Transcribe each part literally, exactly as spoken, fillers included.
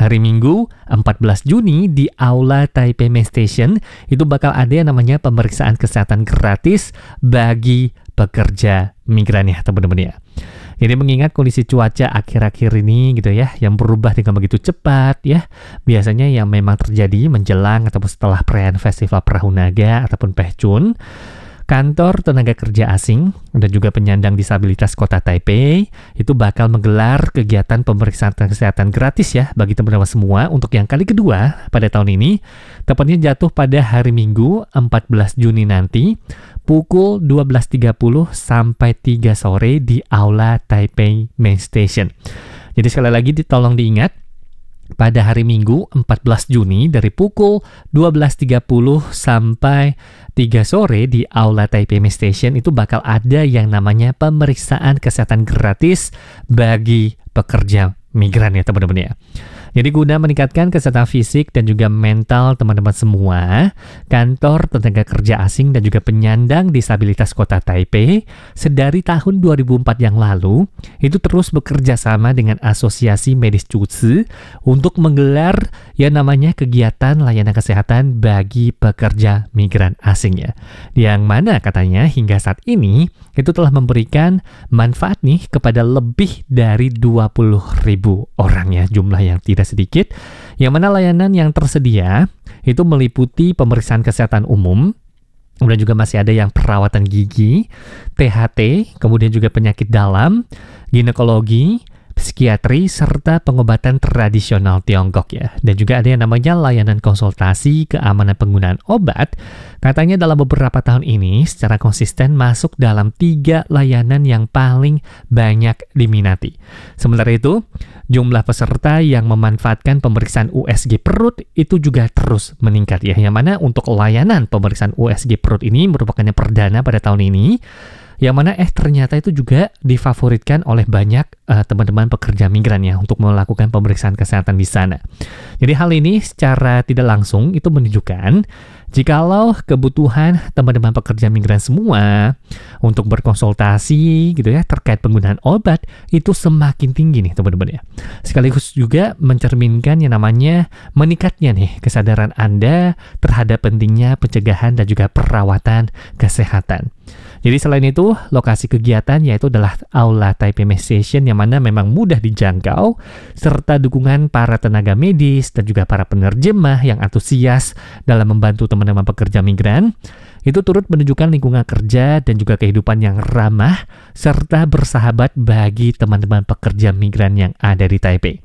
hari Minggu empat belas Juni di Aula Taipei Main Station itu bakal ada yang namanya pemeriksaan kesehatan gratis bagi pekerja migran ya teman-teman ya. Jadi mengingat kondisi cuaca akhir-akhir ini gitu ya, yang berubah dengan begitu cepat ya, biasanya yang memang terjadi menjelang ataupun setelah perayaan Festival Perahu Naga ataupun Pehcun, Kantor Tenaga Kerja Asing dan juga penyandang disabilitas Kota Taipei itu bakal menggelar kegiatan pemeriksaan kesehatan gratis ya bagi teman-teman semua untuk yang kali kedua pada tahun ini. Tepatnya jatuh pada hari Minggu empat belas Juni nanti pukul dua belas tiga puluh sampai tiga sore di Aula Taipei Main Station. Jadi sekali lagi tolong diingat, pada hari Minggu empat belas Juni dari pukul dua belas tiga puluh sampai tiga sore di Aula Taipei Main Station itu bakal ada yang namanya pemeriksaan kesehatan gratis bagi pekerja migran ya teman-teman ya. Jadi guna meningkatkan kesehatan fisik dan juga mental teman-teman semua, Kantor Tenaga Kerja Asing dan juga penyandang disabilitas Kota Taipei sedari tahun dua ribu empat yang lalu itu terus bekerja sama dengan Asosiasi Medis Cuci untuk menggelar yang namanya kegiatan layanan kesehatan bagi pekerja migran asing ya. Yang mana katanya hingga saat ini itu telah memberikan manfaat nih kepada lebih dari dua puluh ribu orang ya, jumlah yang tidak sedikit, yang mana layanan yang tersedia itu meliputi pemeriksaan kesehatan umum, kemudian juga masih ada yang perawatan gigi, T H T, kemudian juga penyakit dalam, ginekologi, psikiatri, serta pengobatan tradisional Tiongkok ya. Dan juga ada yang namanya layanan konsultasi keamanan penggunaan obat. Katanya dalam beberapa tahun ini secara konsisten masuk dalam tiga layanan yang paling banyak diminati. Sementara itu, jumlah peserta yang memanfaatkan pemeriksaan U S G perut itu juga terus meningkat ya. Yang mana untuk layanan pemeriksaan U S G perut ini merupakan yang perdana pada tahun ini. Yang mana eh ternyata itu juga difavoritkan oleh banyak uh, teman-teman pekerja migran ya untuk melakukan pemeriksaan kesehatan di sana. Jadi hal ini secara tidak langsung itu menunjukkan jikalau kebutuhan teman-teman pekerja migran semua untuk berkonsultasi gitu ya terkait penggunaan obat itu semakin tinggi nih teman-teman ya. Sekaligus juga mencerminkan yang namanya meningkatnya nih kesadaran Anda terhadap pentingnya pencegahan dan juga perawatan kesehatan. Jadi selain itu, lokasi kegiatan yaitu adalah Aula Taipei Main Station yang mana memang mudah dijangkau, serta dukungan para tenaga medis dan juga para penerjemah yang antusias dalam membantu teman-teman pekerja migran. Itu turut menunjukkan lingkungan kerja dan juga kehidupan yang ramah, serta bersahabat bagi teman-teman pekerja migran yang ada di Taipei.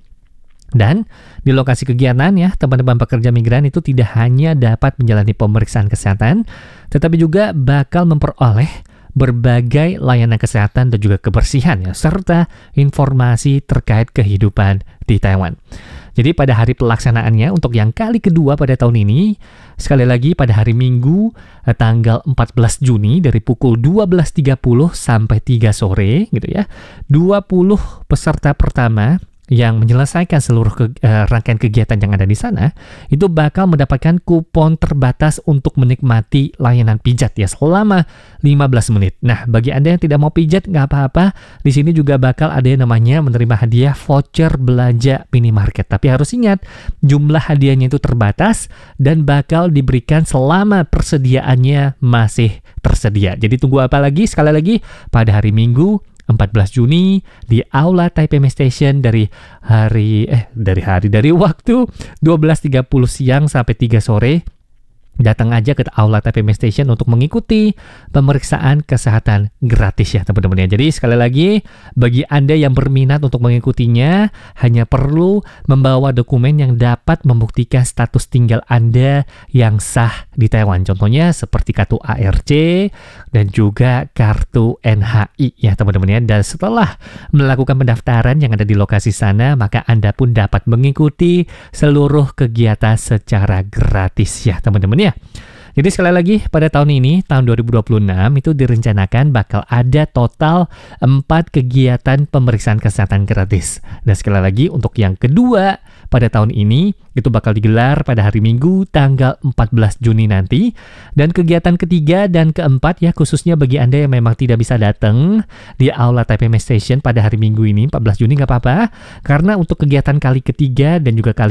Dan di lokasi kegiatan ya, teman-teman pekerja migran itu tidak hanya dapat menjalani pemeriksaan kesehatan, tetapi juga bakal memperoleh berbagai layanan kesehatan dan juga kebersihan ya, serta informasi terkait kehidupan di Taiwan. Jadi pada hari pelaksanaannya untuk yang kali kedua pada tahun ini, sekali lagi pada hari Minggu tanggal empat belas Juni dari pukul dua belas tiga puluh sampai tiga sore gitu ya. dua puluh peserta pertama yang menyelesaikan seluruh ke, uh, rangkaian kegiatan yang ada di sana itu bakal mendapatkan kupon terbatas untuk menikmati layanan pijat ya selama lima belas menit. Nah, bagi Anda yang tidak mau pijat nggak apa-apa, di sini juga bakal ada yang namanya menerima hadiah voucher belanja minimarket. Tapi harus ingat, jumlah hadiahnya itu terbatas dan bakal diberikan selama persediaannya masih tersedia. Jadi tunggu apa lagi? Sekali lagi pada hari Minggu empat belas Juni di Aula Taipei Main Station dari hari eh dari hari dari waktu dua belas tiga puluh siang sampai tiga sore. Datang aja ke Aula Taipei Main Station untuk mengikuti pemeriksaan kesehatan gratis ya teman-teman ya. Jadi sekali lagi bagi Anda yang berminat untuk mengikutinya hanya perlu membawa dokumen yang dapat membuktikan status tinggal Anda yang sah di Taiwan. Contohnya seperti kartu A R C dan juga kartu N H I ya teman-teman ya. Dan setelah melakukan pendaftaran yang ada di lokasi sana, maka Anda pun dapat mengikuti seluruh kegiatan secara gratis ya teman-teman ya. Jadi sekali lagi pada tahun ini, tahun dua ribu dua puluh enam itu direncanakan bakal ada total empat kegiatan pemeriksaan kesehatan gratis. Dan sekali lagi untuk yang kedua pada tahun ini itu bakal digelar pada hari Minggu tanggal empat belas Juni nanti. Dan kegiatan ketiga dan keempat ya khususnya bagi Anda yang memang tidak bisa datang di Aula Taipei Main Station pada hari Minggu ini empat belas Juni nggak apa-apa. Karena untuk kegiatan kali ketiga dan juga kali